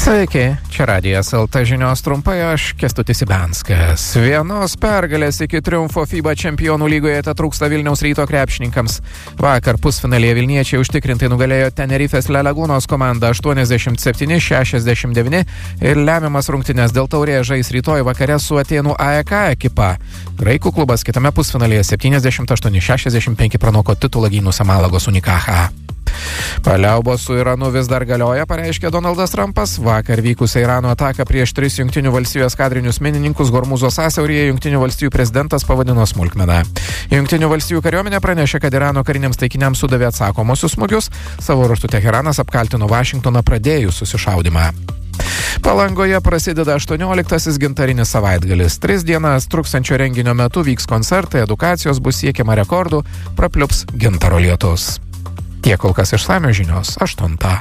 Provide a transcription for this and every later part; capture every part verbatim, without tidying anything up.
Sveiki, čia Radijas L T žinios trumpai, aš Kęstutis Ibenskas. Vienos pergalės iki triumfo FIBA čempionų lygoje tetrūksta Vilniaus Ryto krepšininkams. Vakar pusfinalyje vilniečiai užtikrintai nugalėjo Tenerifės Le Lagunos komandą aštuoniasdešimt septyni šešiasdešimt devyni ir lemiamas rungtynes dėl taurės žais rytoj vakare su Atėnų A E K ekipa. Graikų klubas kitame pusfinalyje septyniasdešimt aštuoni šešiasdešimt penki pranoko titulą gynusią Malagos Unikaha. Paliaubos su Iranu vis dar galioja, pareiškė Donaldas Trumpas. Vakar vykusią Irano ataką prieš tris Jungtinių valstijų eskadrinius minininkus Hormūzo sąsiauryje Jungtinių valstijų prezidentas pavadino smulkmena. Jungtinių valstijų kariuomenė pranešė, kad Irano kariniams taikiniams sudavė atsakomosius smūgius. Savo ruožtu Teheranas apkaltino Vašingtoną pradėjus susišaudymą. Palangoje prasideda aštuonioliktasis gintarinis savaitgalis. Tris dienas truksančio renginio metu vyks koncertai, edukacijos, bus siekiama rekordų, prapliups gintaro lietus. Tiek kol kas išsamios žinios aštuntą.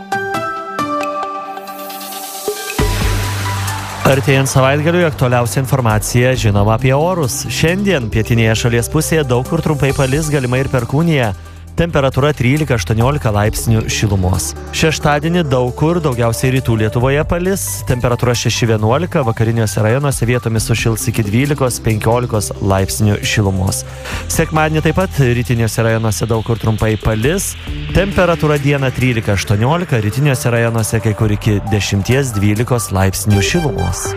Artėjant savaitgaliui aktualiausia informacija žinoma apie orus. Šiandien pietinėje šalies pusėje daug kur trumpai palis, galimai ir perkūnija. Temperatūra trylika aštuoniolika laipsnių šilumos. Šeštadienį daug kur, daugiausiai rytų Lietuvoje palis, temperatūra šeši vienuolika, vakariniuose rajonuose vietomis sušils iki dvylika penkiolika laipsnių šilumos. Sekmadienį taip pat rytiniuose rajonuose daug kur trumpai palis, temperatūra dieną trylika aštuoniolika, rytiniuose rajonuose kai kur iki dešimt dvylika laipsnių šilumos.